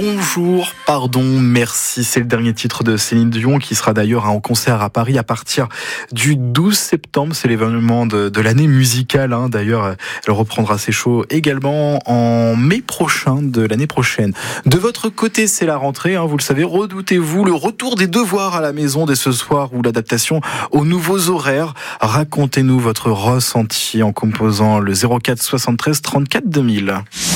Bonjour, pardon, merci. C'est le dernier titre de Céline Dion qui sera d'ailleurs en concert à Paris à partir du 12 septembre. C'est l'événement de l'année musicale. D'ailleurs, elle reprendra ses shows également en mai prochain de l'année prochaine. De votre côté, c'est la rentrée. Vous le savez, redoutez-vous le retour des devoirs à la maison dès ce soir ou l'adaptation aux nouveaux horaires? Racontez-nous votre ressenti en composant le 04 73 34 2000.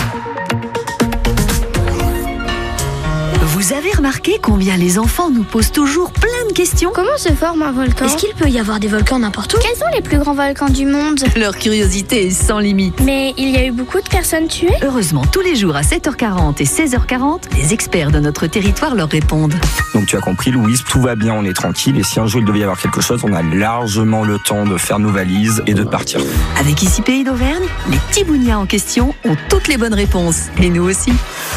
Vous avez remarqué combien les enfants nous posent toujours plein de questions? Comment se forme un volcan? Est-ce qu'il peut y avoir des volcans n'importe où? Quels sont les plus grands volcans du monde? Leur curiosité est sans limite. Mais il y a eu beaucoup de personnes tuées? Heureusement, tous les jours à 7h40 et 16h40, les experts de notre territoire leur répondent. Donc tu as compris Louise, tout va bien, on est tranquille. Et si un jour il devait y avoir quelque chose, on a largement le temps de faire nos valises et de partir. Avec Ici Pays d'Auvergne, les petits bougnats en question ont toutes les bonnes réponses. Et nous aussi.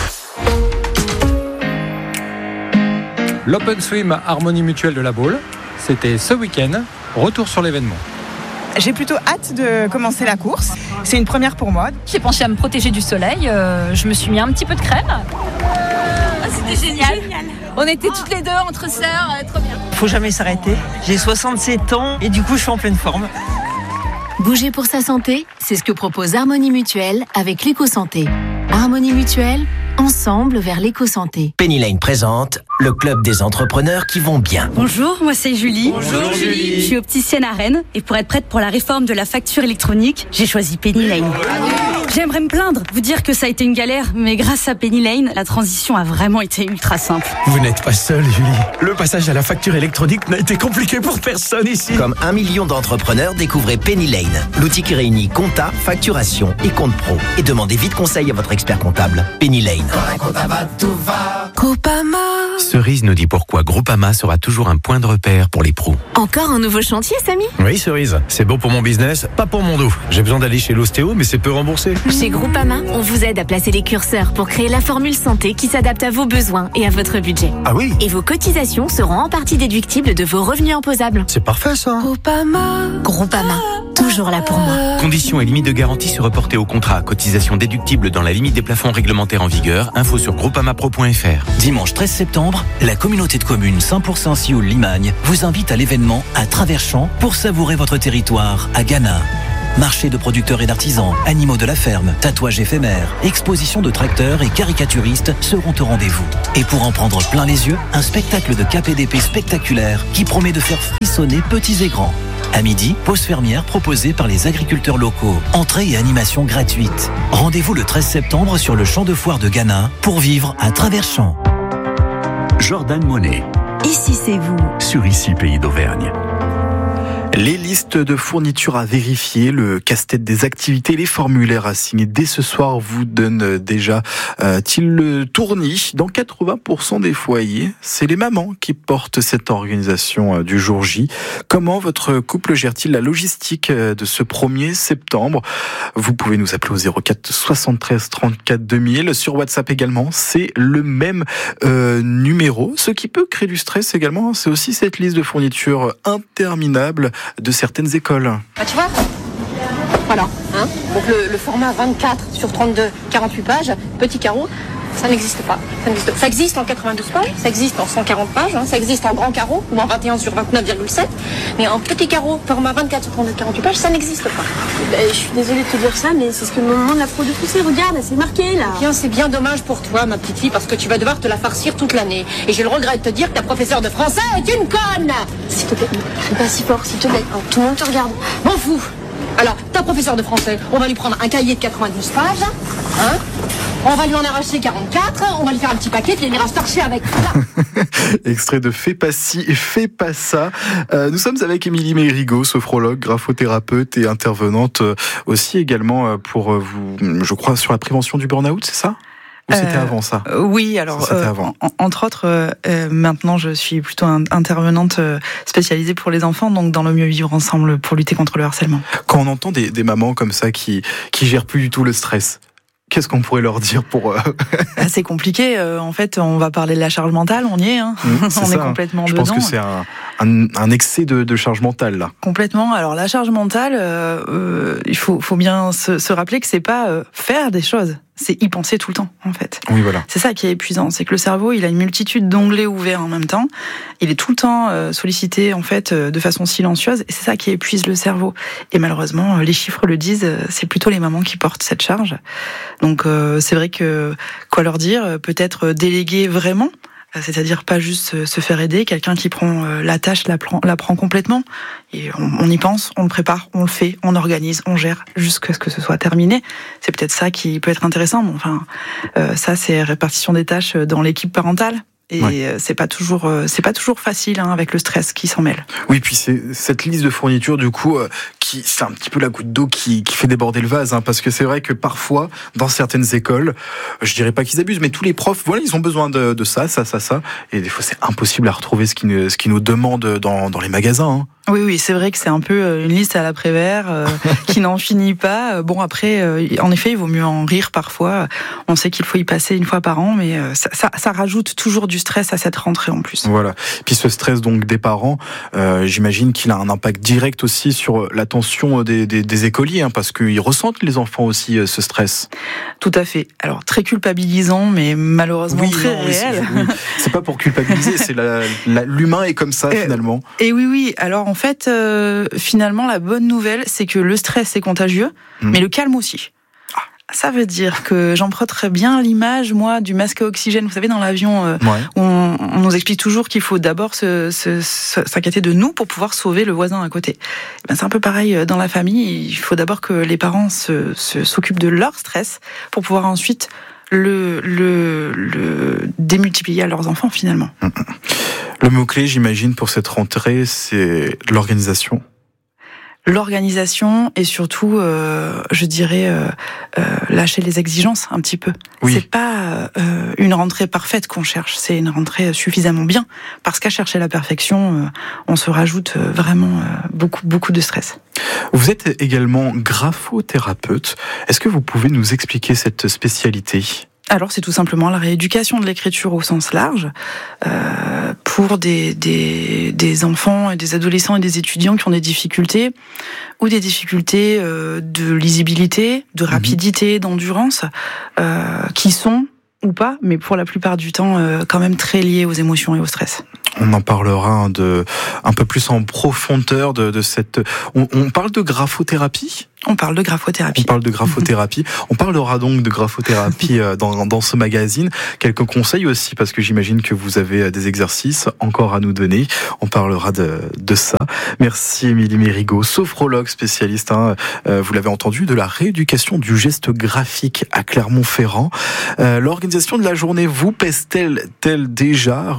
L'Open Swim Harmonie Mutuelle de la Baule, c'était ce week-end. Retour sur l'événement. J'ai plutôt hâte de commencer la course. C'est une première pour moi. J'ai pensé à me protéger du soleil. Je me suis mis un petit peu de crème. C'était génial. On était toutes les deux entre sœurs, trop bien. Faut jamais s'arrêter. J'ai 67 ans et du coup je suis en pleine forme. Bouger pour sa santé, c'est ce que propose Harmonie Mutuelle avec l'éco-santé. Harmonie Mutuelle, ensemble vers l'éco-santé. Penny Lane présente le club des entrepreneurs qui vont bien. Bonjour, moi c'est Julie. Bonjour Julie. Je suis opticienne à Rennes et pour être prête pour la réforme de la facture électronique, j'ai choisi Penny Lane. J'aimerais me plaindre, vous dire que ça a été une galère, mais grâce à Penny Lane, la transition a vraiment été ultra simple. Vous n'êtes pas seule, Julie. Le passage à la facture électronique n'a été compliqué pour personne ici. Comme 1 million d'entrepreneurs, découvrez Penny Lane, l'outil qui réunit compta, facturation et compte pro. Et demandez vite conseil à votre expert comptable. Penny Lane. Groupama. Cerise nous dit pourquoi Groupama sera toujours un point de repère pour les pros. Encore un nouveau chantier, Samy? Oui, Cerise. C'est bon pour mon business, pas pour mon dos. J'ai besoin d'aller chez l'ostéo, mais c'est peu remboursé. Chez Groupama, on vous aide à placer les curseurs pour créer la formule santé qui s'adapte à vos besoins et à votre budget. Ah oui? Et vos cotisations seront en partie déductibles de vos revenus imposables. C'est parfait ça. Groupama, toujours là pour moi. Conditions et limites de garantie se reporter au contrat. Cotisation déductible dans la limite des plafonds réglementaires en vigueur. Info sur groupamapro.fr. Dimanche 13 septembre, la communauté de communes 100% Sioule Limagne vous invite à l'événement à travers champs pour savourer votre territoire à Ghana. Marché de producteurs et d'artisans, animaux de la ferme, tatouages éphémères, expositions de tracteurs et caricaturistes seront au rendez-vous. Et pour en prendre plein les yeux, un spectacle de KPDP spectaculaire qui promet de faire frissonner petits et grands. À midi, pause fermière proposée par les agriculteurs locaux. Entrée et animation gratuite. Rendez-vous le 13 septembre sur le champ de foire de Ghana pour vivre à travers champs. Jordan Monet. Ici c'est vous. Sur Ici Pays d'Auvergne. Les listes de fournitures à vérifier, le casse-tête des activités, les formulaires à signer dès ce soir vous donnent déjà le tournis. Dans 80% des foyers, c'est les mamans qui portent cette organisation du jour J. Comment votre couple gère-t-il la logistique de ce 1er septembre? Vous pouvez nous appeler au 04 73 34 2000. Sur WhatsApp également, c'est le même numéro. Ce qui peut créer du stress également, c'est aussi cette liste de fournitures interminable de certaines écoles. Tu vois, voilà, donc le format 24 sur 32, 48 pages, petit carreau, ça n'existe pas. Ça existe en 92 pages, ça existe en 140 pages, ça existe en grand carreau ou en 21 sur 29,7, mais en petit carreau, format 24 sur 32, 48 pages, ça n'existe pas. Je suis désolée de te dire ça, mais c'est ce que me demande la pro de français. Regarde, c'est marqué là. Bien, c'est bien dommage pour toi, ma petite fille, parce que tu vas devoir te la farcir toute l'année. Et j'ai le regret de te dire que ta professeure de français est une conne. S'il te plaît, fais pas si fort, s'il te plaît. Tout le monde te regarde. M'en fous. Alors, ta professeure de français, on va lui prendre un cahier de 92 pages, on va lui en arracher 44, on va lui faire un petit paquet, puis il ira se torcher avec. Extrait de Fais pas ci, fais pas ça. Nous sommes avec Émilie Mérigot, sophrologue, graphothérapeute et intervenante aussi également pour vous, je crois, sur la prévention du burn-out, c'est ça? Ou c'était avant ça? Oui, alors entre autres, maintenant je suis plutôt intervenante spécialisée pour les enfants, donc dans le mieux vivre ensemble pour lutter contre le harcèlement. Quand on entend des mamans comme ça qui gèrent plus du tout le stress, qu'est-ce qu'on pourrait leur dire pour... C'est compliqué. En fait, on va parler de la charge mentale, on y est. On est complètement dedans. Je pense que c'est un excès de charge mentale là. Complètement. Alors la charge mentale, il faut bien se rappeler que c'est pas faire des choses, c'est y penser tout le temps en fait. Oui, voilà. C'est ça qui est épuisant, c'est que le cerveau il a une multitude d'onglets ouverts en même temps, il est tout le temps sollicité en fait de façon silencieuse et c'est ça qui épuise le cerveau. Et malheureusement les chiffres le disent, c'est plutôt les mamans qui portent cette charge. Donc c'est vrai que quoi leur dire, peut-être déléguer vraiment. C'est-à-dire pas juste se faire aider, quelqu'un qui prend la tâche, la prend complètement, et on y pense, on le prépare, on le fait, on organise, on gère, jusqu'à ce que ce soit terminé. C'est peut-être ça qui peut être intéressant, mais enfin, ça c'est répartition des tâches dans l'équipe parentale. Et c'est pas toujours facile avec le stress qui s'en mêle. Oui, puis c'est cette liste de fournitures du coup qui c'est un petit peu la goutte d'eau qui fait déborder le vase, parce que c'est vrai que parfois dans certaines écoles, je dirais pas qu'ils abusent, mais tous les profs, voilà, ils ont besoin de ça, et des fois c'est impossible à retrouver ce qu'ils nous demandent dans les magasins. Oui, c'est vrai que c'est un peu une liste à la Prévert qui n'en finit pas. Bon, après, en effet, il vaut mieux en rire parfois. On sait qu'il faut y passer une fois par an, mais ça rajoute toujours du stress à cette rentrée en plus. Voilà. Puis ce stress donc des parents, j'imagine qu'il a un impact direct aussi sur l'attention des écoliers, parce qu'ils ressentent les enfants aussi ce stress. Tout à fait. Alors très culpabilisant, mais malheureusement très réel. C'est pas pour culpabiliser, c'est l'humain est comme ça finalement. Et oui. Alors en fait, finalement, la bonne nouvelle, c'est que le stress est contagieux, mais le calme aussi. Ça veut dire que j'emprunterais bien l'image, moi, du masque à oxygène. Vous savez, dans l'avion, où on nous explique toujours qu'il faut d'abord s'inquiéter de nous pour pouvoir sauver le voisin à côté. C'est un peu pareil dans la famille. Il faut d'abord que les parents s'occupent de leur stress pour pouvoir ensuite le démultiplier à leurs enfants, finalement. Le mot-clé, j'imagine, pour cette rentrée, c'est l'organisation. L'organisation et surtout, je dirais, lâcher les exigences un petit peu. Oui. C'est pas une rentrée parfaite qu'on cherche, c'est une rentrée suffisamment bien, parce qu'à chercher la perfection, on se rajoute vraiment beaucoup de stress. Vous êtes également graphothérapeute. Est-ce que vous pouvez nous expliquer cette spécialité ? Alors c'est tout simplement la rééducation de l'écriture au sens large pour des enfants et des adolescents et des étudiants qui ont des difficultés ou des difficultés de lisibilité, de rapidité, d'endurance qui sont ou pas, mais pour la plupart du temps quand même très liées aux émotions et au stress. On en parlera un peu plus en profondeur de cette... On parle de graphothérapie ? On parle de graphothérapie. On parlera donc de graphothérapie dans ce magazine. Quelques conseils aussi, parce que j'imagine que vous avez des exercices encore à nous donner. On parlera de ça. Merci Émilie Mérigot, sophrologue spécialiste, vous l'avez entendu, de la rééducation du geste graphique à Clermont-Ferrand. L'organisation de la journée vous pèse-t-elle déjà ?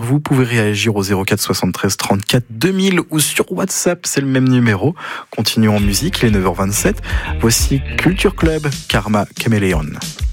Vous pouvez réagir au 04 73 34 2000 ou sur WhatsApp, c'est le même numéro. Continuons en musique, il est 9h27. Voici Culture Club, Karma Chameleon.